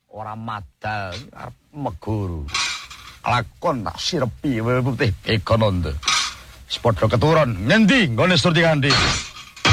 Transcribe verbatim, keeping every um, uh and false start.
ora madal arep meguru. Lakon tak sirepi wewe putih bekonondo. Sepadha keturun ngendi nggone Surti Kandi?